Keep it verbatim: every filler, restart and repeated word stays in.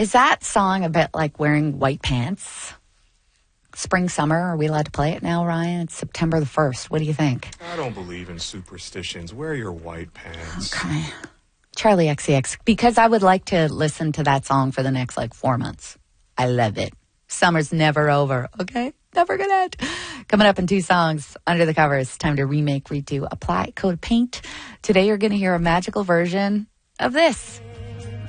Is that song a bit like wearing white pants? Spring, summer, are we allowed to play it now, Ryan? It's September the first. What do you think? I don't believe in superstitions. Wear your white pants. Okay. Charlie X C X, because I would like to listen to that song for the next, like, four months. I love it. Summer's never over, okay? Never gonna end. Coming up in two songs, Under the Covers. Time to remake, redo, apply, coat of paint. Today you're going to hear a magical version of this.